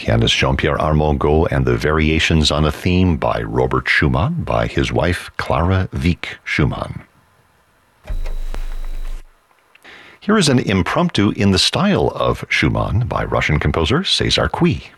Pianist Jean-Pierre Armengaud and the Variations on a Theme by Robert Schumann by his wife Clara Wieck Schumann. Here is an impromptu in the style of Schumann by Russian composer Cesar Cui.